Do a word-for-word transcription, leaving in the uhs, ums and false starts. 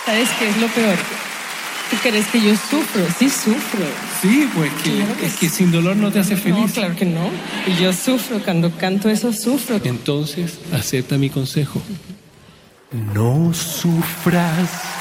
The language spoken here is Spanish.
¿Sabes qué es lo peor? ¿Tú crees que yo sufro? Sí sufro. Sí, pues que, Claro que es sí. que sin dolor no te hace feliz. No, claro que no. Y yo sufro, cuando canto eso sufro. Entonces, acepta mi consejo. No sufras.